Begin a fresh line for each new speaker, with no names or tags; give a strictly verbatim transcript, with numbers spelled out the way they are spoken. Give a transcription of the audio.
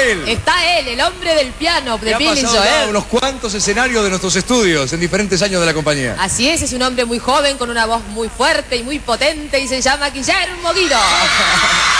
él.
Está él, el hombre del piano, de Billy
Joel.
Joel.
Unos cuantos escenarios de nuestros estudios en diferentes años de la compañía.
Así es, es un hombre muy joven, con una voz muy fuerte y muy potente, y se llama Guillermo Guido.